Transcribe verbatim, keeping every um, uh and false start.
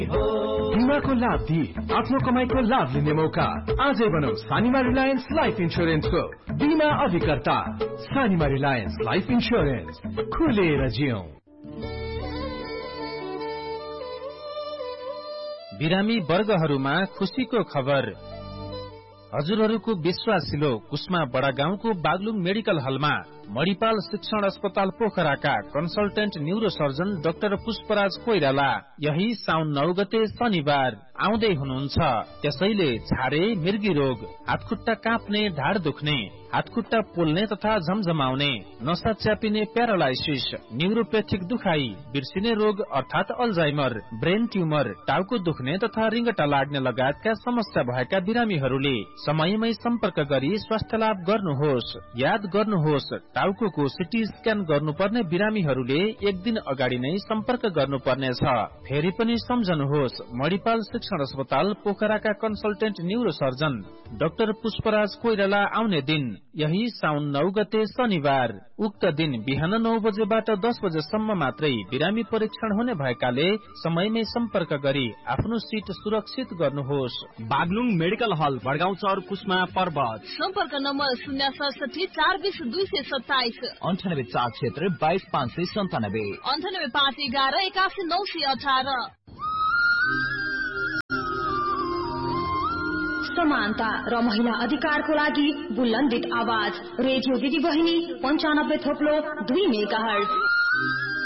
बीमाको लाभ दिई आफ्नो कमाईको लाभ लिने मौका आजै बनाऊ सानिमा रिलायन्स लाइफ इन्स्योरेन्सको बीमा अभिकर्ता। सानिमा रिलायन्स लाइफ इन्स्योरेन्स, खुलेर जियौं। बिरामी वर्गहरूमा खुशीको खबर। हजुरहरूको विश्वासिलो कुस्मा बडा गाउँको बागलुङ मेडिकल हलमा मणिपाल शिक्षण अस्पताल पोखराका consultant neuro surgeon doctor Pushpraj Koirala यही साउन नौ गते शनिबार आउँदै हुनुहुन्छ। त्यसैले छारे, मृगी रोग, हातखुट्टा काँप्ने, ढाड दुख्ने, हातखुट्टा पोल्ने तथा झमझमाउने, नसा च्यापिने प्यारालाइसिस, न्यूरोपेथिक दुखाई, बिर्सिने रोग अर्थात अल्जाइमर, ब्रेन ट्युमर, टाउको दुख्ने तथा रिङ्गटा लाग्ने लगायतका समस्या भएका बिरामीहरूले समयमै सम्पर्क गरी स्वास्थ्य लाभ गर्नुहोस्। याद गर्नुहोस्, टाउको सिटी स्क्यान गर्नुपर्ने बिरामीहरूले एक दिन अगाडि नै सम्पर्क गर्नुपर्नेछ। फेरि पनि सम्झनुहोस्, मणिपाल शिक्षण अस्पताल पोखराका consultant neuro surgeon doctor Pushpraj Koirala आउने दिन यही साउन नौ गते शनिबार। उक्त दिन बिहान नौ बजेबाट दस बजेसम्म मात्रै बिरामी परीक्षण हुने भएकाले समयमै सम्पर्क गरी आफ्नो सीट सुरक्षित गर्नुहोस्। बागलुङ मेडिकल हल, बडगाउँ चौर, कुस्मा पर्वत। सम्पर्क नम्बर शून्य सडसठी चार बिस दुई सय सत्ताइस, अन्ठानब्बे चार क्षेत्र बाइस पाँच सय सन्तानब्बे, अन्ठानब्बे पाँच एघार एकासी नौ सय अठार। समानता र महिला अधिकारको लागि बुलन्दित आवाज रेडियो दिदी बहिनी पञ्चानब्बे थोप्लो दुई मेगा हर्ज।